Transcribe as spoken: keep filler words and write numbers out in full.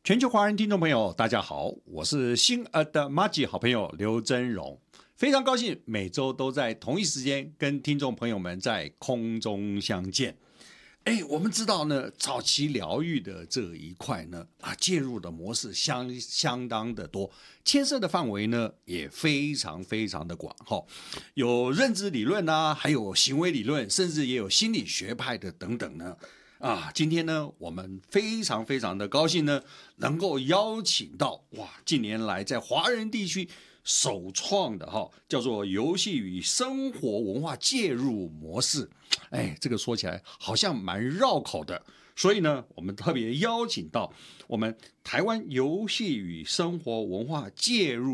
全球华人听众朋友，大家好，我是新儿的麻吉好朋友刘真荣，非常高兴每周都在同一时间跟听众朋友们在空中相见。哎，我们知道呢，早期疗愈的这一块呢，啊，介入的模式相相当的多，牵涉的范围呢也非常非常的广哈，有认知理论啊，还有行为理论，甚至也有心理学派的等等呢。啊，今天呢，我们非常非常的高兴呢，能够邀请到哇，近年来在华人地区首创的哈，叫做游戏与生活文化介入模式。哎，这个说起来好像蛮绕口的，所以呢，我们特别邀请到我们台湾游戏与生活文化介入